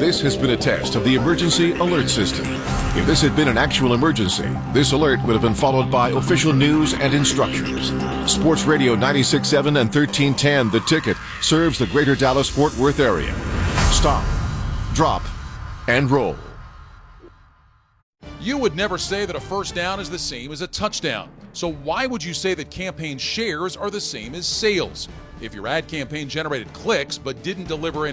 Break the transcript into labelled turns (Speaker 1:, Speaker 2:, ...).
Speaker 1: This has been a test of the emergency alert system. If this had been an actual emergency, this alert would have been followed by official news and instructions. Sports Radio 96.7 and 1310 The Ticket serves the greater Dallas-Fort Worth area. Stop, drop, and roll.
Speaker 2: You would never say that a first down is the same as a touchdown. So why would you say that campaign shares are the same as sales? If your ad campaign generated clicks but didn't deliver